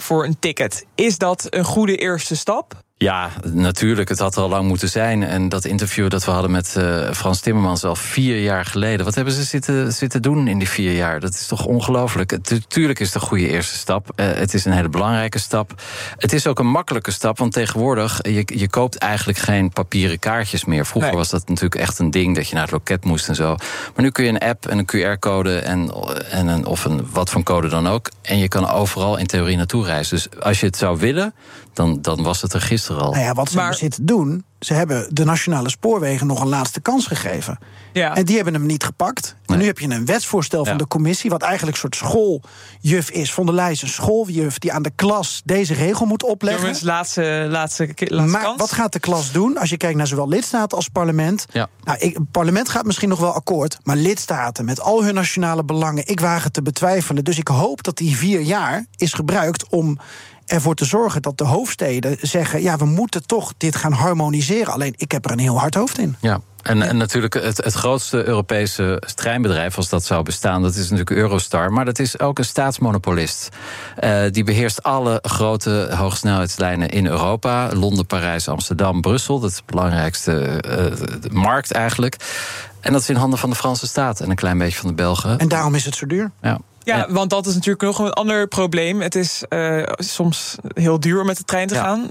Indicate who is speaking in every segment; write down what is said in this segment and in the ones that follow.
Speaker 1: voor een ticket. Is dat een goede eerste stap?
Speaker 2: Ja, natuurlijk. Het had er al lang moeten zijn. En dat interview dat we hadden met Frans Timmermans al 4 jaar geleden. Wat hebben ze zitten doen in die 4 jaar? Dat is toch ongelooflijk. Tuurlijk is het een goede eerste stap. Het is een hele belangrijke stap. Het is ook een makkelijke stap, want tegenwoordig je koopt eigenlijk geen papieren kaartjes meer. Vroeger was dat natuurlijk echt een ding dat je naar het loket moest en zo. Maar nu kun je een app en een QR-code of een wat voor code dan ook. En je kan overal in theorie naartoe reizen. Dus als je het zou willen, dan was het er gisteren al.
Speaker 3: Nou ja, wat ze hebben zitten doen, ze hebben de nationale spoorwegen nog een laatste kans gegeven. Ja. En die hebben hem niet gepakt. En nu heb je een wetsvoorstel van de commissie, wat eigenlijk een soort schooljuf is. Von der Leyen, een schooljuf die aan de klas deze regel moet opleggen.
Speaker 1: Jongens, laatste
Speaker 3: maar
Speaker 1: kans.
Speaker 3: Wat gaat de klas doen als je kijkt naar zowel lidstaten als parlement? Ja. Nou, het parlement gaat misschien nog wel akkoord, maar lidstaten met al hun nationale belangen, ik waag het te betwijfelen. Dus ik hoop dat die 4 jaar is gebruikt om ervoor te zorgen dat de hoofdsteden zeggen, ja, we moeten toch dit gaan harmoniseren. Alleen, ik heb er een heel hard hoofd in.
Speaker 2: Ja. En natuurlijk het grootste Europese treinbedrijf, als dat zou bestaan, dat is natuurlijk Eurostar. Maar dat is ook een staatsmonopolist. Die beheerst alle grote hoogsnelheidslijnen in Europa. Londen, Parijs, Amsterdam, Brussel. Dat is de belangrijkste markt eigenlijk. En dat is in handen van de Franse staat en een klein beetje van de Belgen.
Speaker 3: En daarom is het zo duur?
Speaker 1: Ja, want dat is natuurlijk nog een ander probleem. Het is soms heel duur om met de trein te gaan.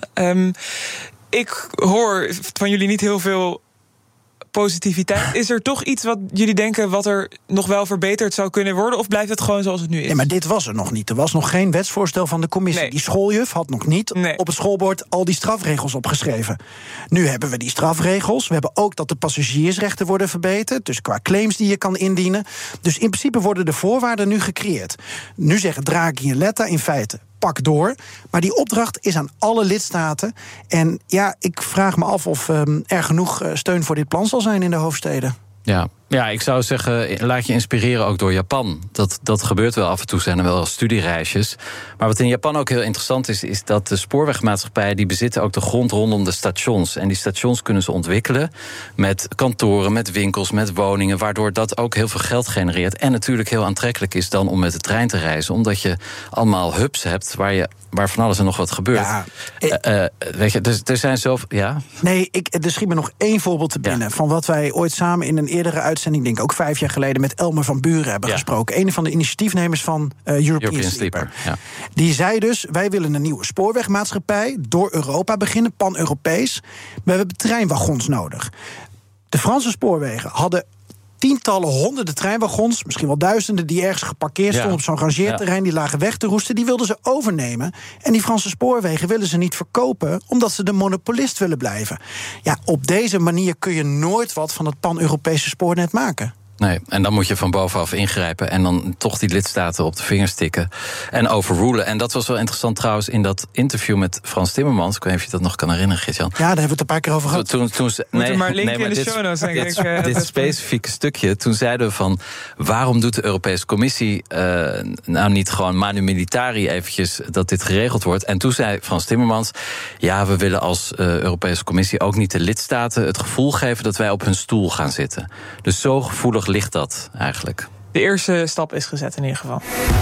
Speaker 1: Ik hoor van jullie niet heel veel positiviteit. Is er toch iets wat jullie denken wat er nog wel verbeterd zou kunnen worden? Of blijft het gewoon zoals het nu is?
Speaker 3: Nee, maar dit was er nog niet. Er was nog geen wetsvoorstel van de commissie. Nee. Die schooljuf had nog niet op het schoolbord al die strafregels opgeschreven. Nu hebben we die strafregels. We hebben ook dat de passagiersrechten worden verbeterd. Dus qua claims die je kan indienen. Dus in principe worden de voorwaarden nu gecreëerd. Nu zeggen Draghi en Letta in feite, pak door. Maar die opdracht is aan alle lidstaten. En ja, ik vraag me af of er genoeg steun voor dit plan zal zijn in de hoofdsteden.
Speaker 2: Ja, ik zou zeggen, laat je inspireren ook door Japan. Dat gebeurt wel af en toe, zijn er wel studiereisjes. Maar wat in Japan ook heel interessant is dat de spoorwegmaatschappijen, die bezitten ook de grond rondom de stations. En die stations kunnen ze ontwikkelen met kantoren, met winkels, met woningen, waardoor dat ook heel veel geld genereert. En natuurlijk heel aantrekkelijk is dan om met de trein te reizen, omdat je allemaal hubs hebt waar van alles en nog wat gebeurt. Ja, weet je, dus er zijn zoveel. Ja?
Speaker 3: Nee, er schiet me nog 1 voorbeeld te binnen van wat wij ooit samen in een eerdere uitzending, denk ik ook 5 jaar geleden, met Elmer van Buren hebben gesproken. Een van de initiatiefnemers van European Sleeper. Ja. Die zei dus, wij willen een nieuwe spoorwegmaatschappij door Europa beginnen, pan-Europees. We hebben treinwagons nodig. De Franse spoorwegen hadden tientallen, honderden treinwagons, misschien wel duizenden, die ergens geparkeerd stonden op zo'n rangeerterrein, die lagen weg te roesten, die wilden ze overnemen. En die Franse spoorwegen willen ze niet verkopen, omdat ze de monopolist willen blijven. Ja, op deze manier kun je nooit wat van het pan-Europese spoornet maken.
Speaker 2: Nee, en dan moet je van bovenaf ingrijpen en dan toch die lidstaten op de vingers tikken en overrulen. En dat was wel interessant trouwens in dat interview met Frans Timmermans. Ik weet niet of je dat nog kan herinneren, Gert-Jan.
Speaker 3: Ja, daar hebben we het een paar keer over gehad.
Speaker 1: Moeten maar linken in de show notes, denk ik.
Speaker 2: Dit specifieke stukje, toen zeiden we van, waarom doet de Europese Commissie nou niet gewoon manu militari eventjes dat dit geregeld wordt? En toen zei Frans Timmermans, ja, we willen als Europese Commissie ook niet de lidstaten het gevoel geven dat wij op hun stoel gaan zitten. Dus zo gevoelig ligt dat eigenlijk.
Speaker 1: De eerste stap is gezet in ieder geval.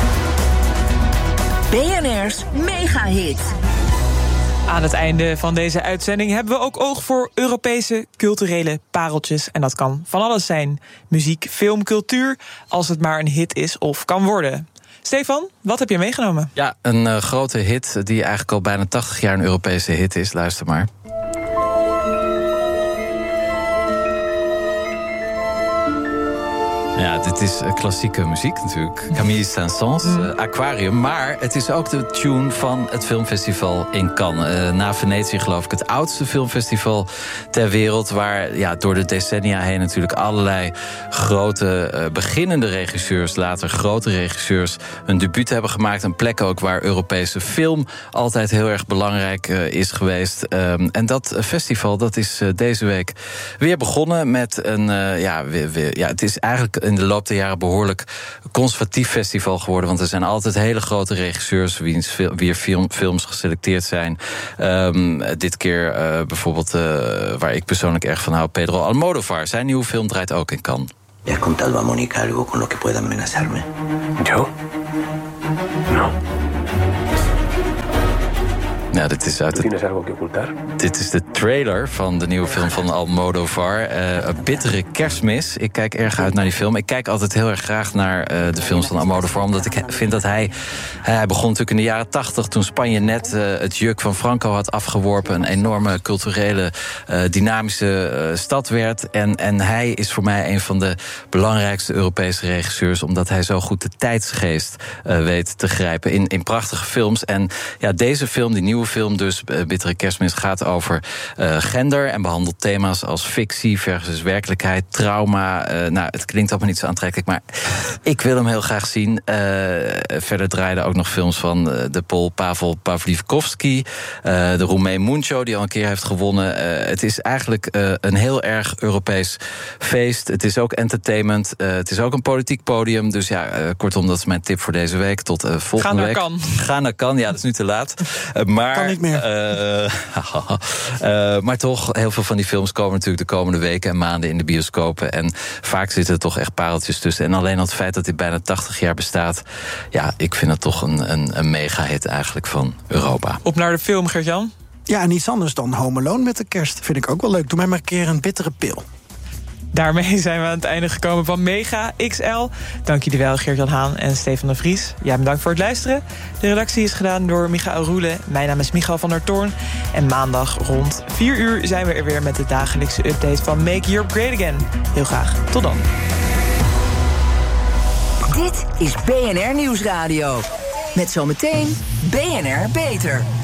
Speaker 4: BNR's Megahit.
Speaker 1: Aan het einde van deze uitzending hebben we ook oog voor Europese culturele pareltjes. En dat kan van alles zijn. Muziek, film, cultuur, als het maar een hit is of kan worden. Stefan, wat heb je meegenomen?
Speaker 2: Ja, een grote hit die eigenlijk al bijna 80 jaar een Europese hit is. Luister maar. Ja, dit is klassieke muziek natuurlijk. Camille Saint-Saëns, Aquarium. Maar het is ook de tune van het filmfestival in Cannes. Na Venetië geloof ik het oudste filmfestival ter wereld, waar door de decennia heen natuurlijk allerlei grote beginnende regisseurs, later grote regisseurs, hun debuut hebben gemaakt. Een plek ook waar Europese film altijd heel erg belangrijk is geweest. En dat festival, dat is deze week weer begonnen met een... het is eigenlijk in de loop der jaren behoorlijk conservatief festival geworden. Want er zijn altijd hele grote regisseurs wier films geselecteerd zijn. Dit keer bijvoorbeeld, waar ik persoonlijk erg van hou, Pedro Almodóvar. Zijn nieuwe film draait ook in Cannes.
Speaker 5: ¿Le has contado a Mónica algo con lo que pueda amenazarme?
Speaker 6: ¿Yo? No.
Speaker 2: Ja, dit is de trailer van de nieuwe film van Almodovar. Een bittere kerstmis. Ik kijk erg uit naar die film. Ik kijk altijd heel erg graag naar de films van Almodovar, omdat ik vind dat hij begon natuurlijk in de jaren 80... toen Spanje net het juk van Franco had afgeworpen. Een enorme culturele, dynamische stad werd. En hij is voor mij een van de belangrijkste Europese regisseurs, omdat hij zo goed de tijdsgeest weet te grijpen in prachtige films. En ja, deze film, die nieuwe film dus, Bittere Kerstmis, gaat over gender en behandelt thema's als fictie versus werkelijkheid, trauma. Het klinkt allemaal niet zo aantrekkelijk, maar ik wil hem heel graag zien. Verder draaiden ook nog films van de Pool Pavel Pawlikowski, de Roemeen Muncho, die al een keer heeft gewonnen. Het is eigenlijk een heel erg Europees feest. Het is ook entertainment. Het is ook een politiek podium. Dus ja, kortom, dat is mijn tip voor deze week. Tot volgende week. Ga naar Cannes. Ja, dat is nu te laat. Maar
Speaker 3: kan niet meer.
Speaker 2: Maar toch, heel veel van die films komen natuurlijk de komende weken en maanden in de bioscopen. En vaak zitten er toch echt pareltjes tussen. En alleen al het feit dat dit bijna 80 jaar bestaat, ja, ik vind het toch een mega-hit eigenlijk van Europa.
Speaker 1: Op naar de film, Gert-Jan.
Speaker 3: Ja, en iets anders dan Home Alone met de kerst. Vind ik ook wel leuk. Doe mij maar een keer een bittere pil.
Speaker 1: Daarmee zijn we aan het einde gekomen van Mega XL. Dank jullie wel, Gert-Jan Haan en Stefan de Vries. Ja, bedankt voor het luisteren. De redactie is gedaan door Michael Roelen. Mijn naam is Michael van der Toorn. En maandag rond 4 uur zijn we er weer met de dagelijkse update van Make Europe Great Again. Heel graag. Tot dan.
Speaker 4: Dit is BNR Nieuwsradio. Met zometeen BNR Beter.